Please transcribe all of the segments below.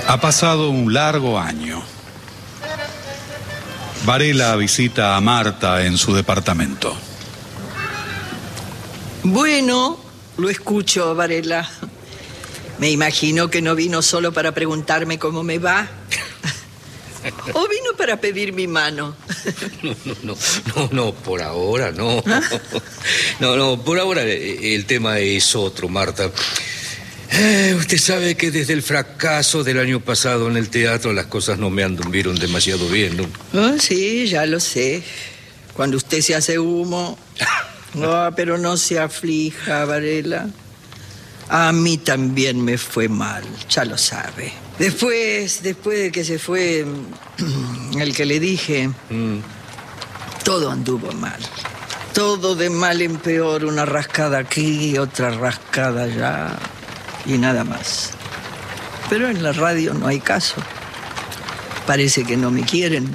Ha pasado un largo año. Varela visita a Marta en su departamento. Bueno, lo escucho, Varela. Me imagino que no vino solo para preguntarme cómo me va. ¿O vino para pedir mi mano? No, por ahora no. ¿Ah? No, por ahora el tema es otro, Marta. Usted sabe que desde el fracaso del año pasado en el teatro las cosas no me anduvieron demasiado bien, ¿no? Oh, sí, ya lo sé. Cuando usted se hace humo. No, pero no se aflija, Varela. A mí también me fue mal, ya lo sabe. Después de que se fue el que le dije, todo anduvo mal. Todo de mal en peor, una rascada aquí, otra rascada allá y nada más. Pero en la radio no hay caso. Parece que no me quieren.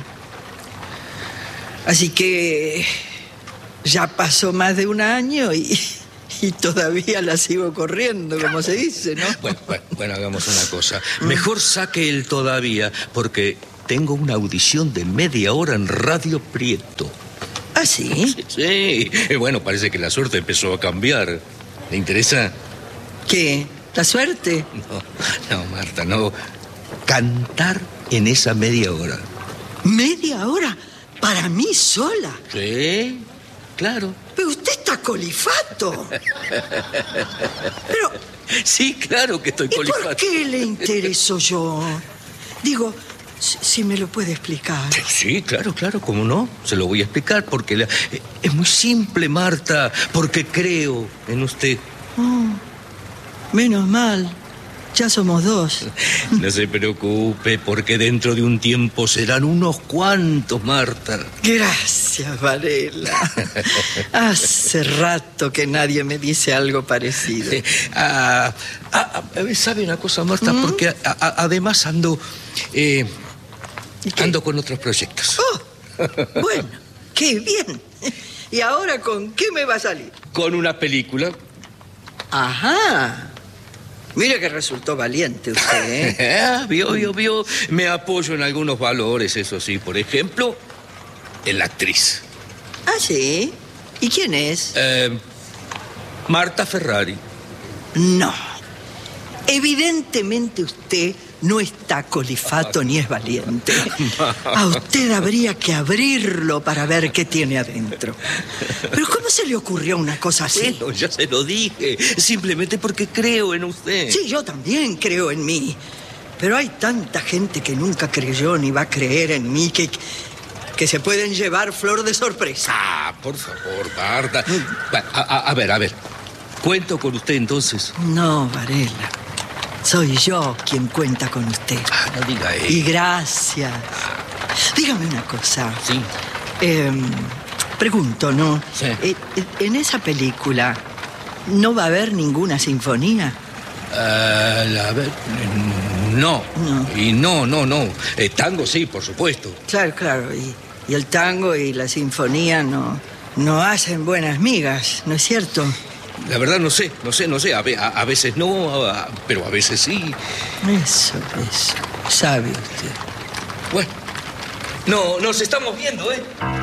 Así que ya pasó más de un año y todavía la sigo corriendo, como se dice, ¿no? Bueno, hagamos una cosa. Mejor saque el todavía, porque tengo una audición de media hora en Radio Prieto. ¿Ah, sí? Sí. Bueno, parece que la suerte empezó a cambiar. ¿Le interesa? ¿Qué? ¿La suerte? No, Marta, no. Cantar en esa media hora. ¿Media hora? ¿Para mí sola? Sí, claro. Pero usted está colifato. Pero... Sí, claro que estoy colifato. ¿Y por qué le intereso yo? Digo, si me lo puede explicar. Sí, claro, cómo no. Se lo voy a explicar porque es muy simple, Marta, porque creo en usted. Oh, menos mal. Ya somos dos. No se preocupe, porque dentro de un tiempo serán unos cuantos, Marta. Gracias, Varela. Hace rato que nadie me dice algo parecido. ¿Sabe una cosa, Marta? Porque además ando con otros proyectos. Oh, bueno, qué bien. ¿Y ahora con qué me va a salir? Con una película. Ajá. Mire que resultó valiente usted, ¿eh? Vio. Me apoyo en algunos valores, eso sí. Por ejemplo, en la actriz. ¿Ah, sí? ¿Y quién es? Marta Ferrari. No. Evidentemente usted no está colifato ni es valiente. A usted habría que abrirlo para ver qué tiene adentro. Pero ¿cómo se le ocurrió una cosa así? Bueno, ya se lo dije. Simplemente porque creo en usted. Sí, yo también creo en mí. Pero hay tanta gente que nunca creyó ni va a creer en mí que se pueden llevar flor de sorpresa. Por favor, Marta. A ver. ¿Cuento con usted entonces? No, Varela. Soy yo quien cuenta con usted. No diga eso. Y gracias. Dígame una cosa. Sí. Pregunto, ¿no? Sí. En esa película, ¿no va a haber ninguna sinfonía? No. No. Y no. Tango sí, por supuesto. Claro. Y el tango y la sinfonía no hacen buenas migas, ¿no es cierto? La verdad no sé. A veces no, pero a veces sí. Eso. Sabe usted. Bueno, no, nos estamos viendo, ¿eh?